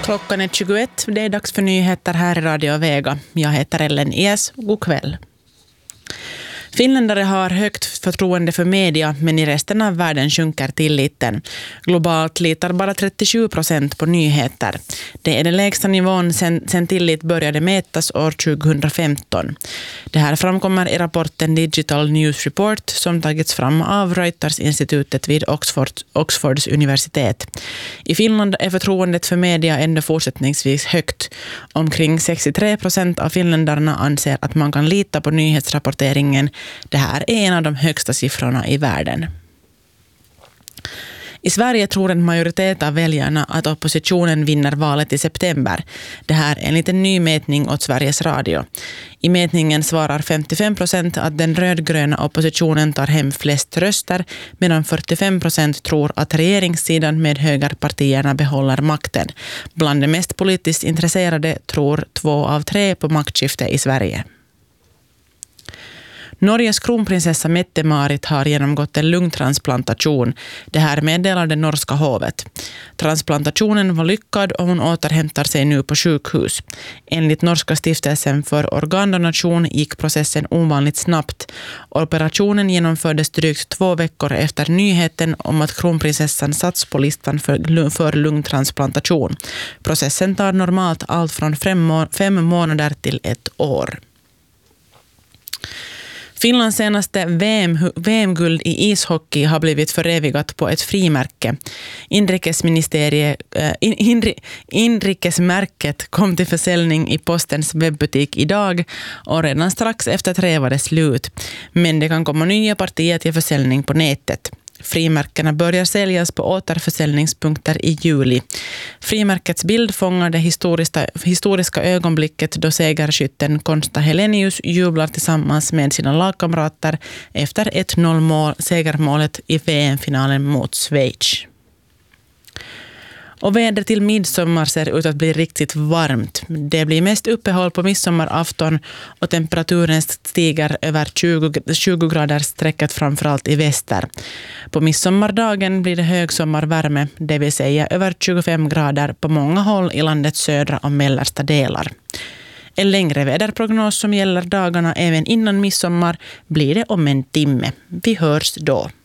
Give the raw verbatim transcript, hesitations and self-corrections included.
Klockan är tjugoett, det är dags för nyheter här i Radio Vega. Jag heter Ellen Ies, god kväll. Finländare har högt förtroende för media, men i resten av världen sjunker tilliten. Globalt litar bara trettiosju procent på nyheter. Det är den lägsta nivån sen, sen tillit började mätas år tjugohundrafemton. Det här framkommer i rapporten Digital News Report som tagits fram av Reuters-institutet vid Oxford, Oxfords universitet. I Finland är förtroendet för media ändå fortsättningsvis högt. Omkring sextiotre procent av finländarna anser att man kan lita på nyhetsrapporteringen. Det här är en av de högsta siffrorna i världen. I Sverige tror en majoritet av väljarna att oppositionen vinner valet i september. Det här är en liten ny mätning åt Sveriges Radio. I mätningen svarar femtiofem procent att den rödgröna oppositionen tar hem flest röster, medan fyrtiofem procent tror att regeringssidan med högerpartierna behåller makten. Bland de mest politiskt intresserade tror två av tre på maktskifte i Sverige. Norges kronprinsessa Mette-Marit har genomgått en lungtransplantation. Det här meddelar det norska hovet. Transplantationen var lyckad och hon återhämtar sig nu på sjukhus. Enligt norska stiftelsen för organdonation gick processen ovanligt snabbt. Operationen genomfördes drygt två veckor efter nyheten om att kronprinsessan satts på listan för, för lungtransplantation. Processen tar normalt allt från fem månader till ett år. Finlands senaste V M-guld i ishockey har blivit förevigat på ett frimärke. Inrikesministeriet, äh, inri, inrikesmärket kom till försäljning i postens webbutik idag och redan strax efter tre var det slut. Men det kan komma nya partier till försäljning på nätet. Frimärkena börjar säljas på återförsäljningspunkter i juli. Frimärkets bild fångar det historiska, historiska ögonblicket då segerskytten Konsta Helenius jublar tillsammans med sina lagkamrater efter ett noll segermålet i V M-finalen mot Schweiz. Och väder till midsommar ser ut att bli riktigt varmt. Det blir mest uppehåll på midsommarafton och temperaturen stiger över tjugo, tjugo grader sträckat framförallt i väster. På midsommardagen blir det högsommarvärme, det vill säga över tjugofem grader på många håll i landets södra och mellersta delar. En längre väderprognos som gäller dagarna även innan midsommar blir det om en timme. Vi hörs då.